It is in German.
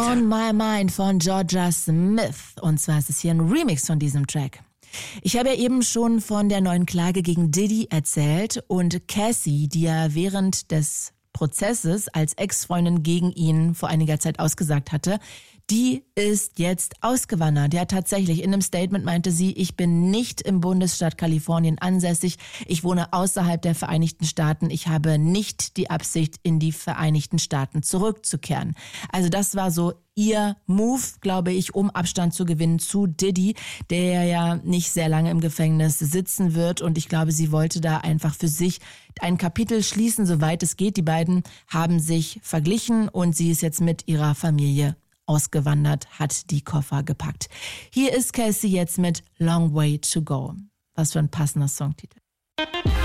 On My Mind von Georgia Smith. Und zwar ist es hier ein Remix von diesem Track. Ich habe ja eben schon von der neuen Klage gegen Diddy erzählt und Cassie, die ja während des Prozesses als Ex-Freundin gegen ihn vor einiger Zeit ausgesagt hatte, die ist jetzt ausgewandert. Ja, tatsächlich. In einem Statement meinte sie, ich bin nicht im Bundesstaat Kalifornien ansässig. Ich wohne außerhalb der Vereinigten Staaten. Ich habe nicht die Absicht, in die Vereinigten Staaten zurückzukehren. Also das war so ihr Move, glaube ich, um Abstand zu gewinnen zu Diddy, der ja nicht sehr lange im Gefängnis sitzen wird. Und ich glaube, sie wollte da einfach für sich ein Kapitel schließen, soweit es geht. Die beiden haben sich verglichen und sie ist jetzt mit ihrer Familie ausgewandert, hat die Koffer gepackt. Hier ist Cassie jetzt mit Long Way to Go. Was für ein passender Songtitel.